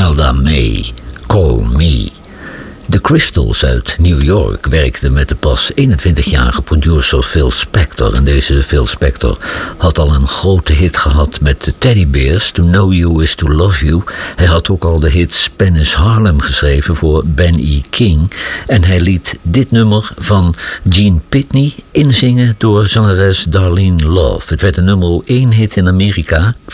Imelda May, Call Me. The Crystals uit New York werkten met de pas 21-jarige producer Phil Spector. En deze Phil Spector had al een grote hit gehad met de Teddy Bears, To Know You Is To Love You. Hij had ook al de hit Spanish Harlem geschreven voor Ben E. King. En hij liet dit nummer van Gene Pitney inzingen door zangeres Darlene Love. Het werd een nummer 1 hit in Amerika.